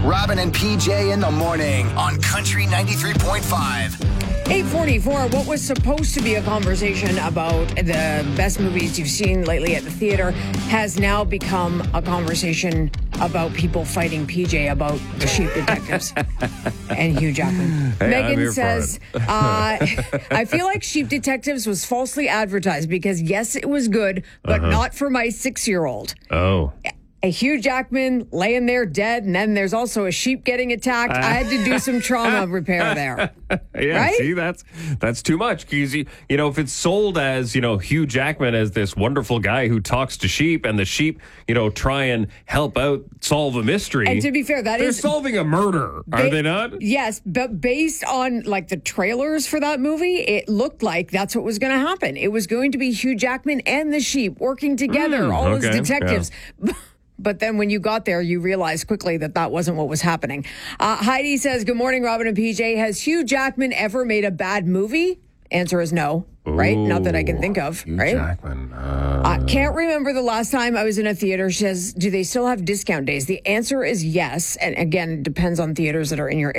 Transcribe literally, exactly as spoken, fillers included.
Robin and P J in the morning on Country ninety-three point five. eight forty-four, what was supposed to be a conversation about the best movies you've seen lately at the theater has now become a conversation about people fighting P J about the Sheep Detectives and Hugh Jackman. Hey, Megan says, uh, I feel like Sheep Detectives was falsely advertised because, yes, it was good, but Uh-huh. not for my six-year-old. Oh. A Hugh Jackman laying there dead, and then there's also a sheep getting attacked. I had to do some trauma repair there. Yeah, Right? see, that's that's too much. Because, you, you know, if it's sold as, you know, Hugh Jackman as this wonderful guy who talks to sheep, and the sheep, you know, try and help out solve a mystery. And to be fair, that they're is solving a murder, are Ba- they not? Yes, but based on like the trailers for that movie, it looked like that's what was going to happen. It was going to be Hugh Jackman and the sheep working together, Mm, all okay, as detectives. But then when you got there, you realized quickly that that wasn't what was happening. Uh, Heidi says, good morning, Robin and P J. Has Hugh Jackman ever made a bad movie? Answer is no, right? Not that I can think of, Hugh right? Jackman. Uh, I can't remember the last time I was in a theater. She says, do they still have discount days? The answer is yes. And again, it depends on theaters that are in your